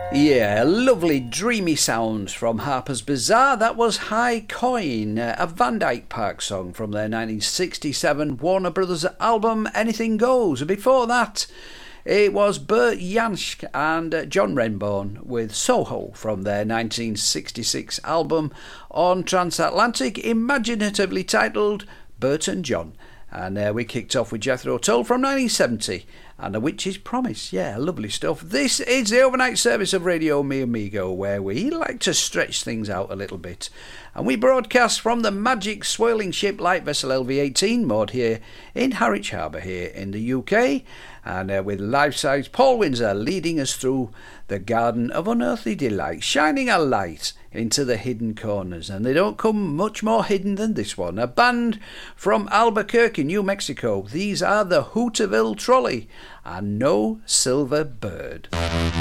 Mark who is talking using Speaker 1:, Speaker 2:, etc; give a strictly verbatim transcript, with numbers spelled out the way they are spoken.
Speaker 1: Yeah, lovely dreamy sounds from Harper's Bazaar. That was High Coin, a Van Dyke Park song from their nineteen sixty-seven Warner Brothers album Anything Goes. Before that, it was Bert Jansch and John Renbourn with Soho from their nineteen sixty-six album On Transatlantic, imaginatively titled Bert and John. And uh, we kicked off with Jethro Tull from nineteen seventy and A Witch's Promise. Yeah, lovely stuff. This is the overnight service of Radio Mi Amigo, where we like to stretch things out a little bit. And we broadcast from the magic swirling ship light vessel L V eighteen moored here in Harwich Harbour here in the U K. And uh, with life-size Paul Windsor leading us through the garden of unearthly delight, shining a light into the hidden corners. And they don't come much more hidden than this one. A band from Albuquerque, New Mexico. These are the Hooterville Trolley and No Silver Bird.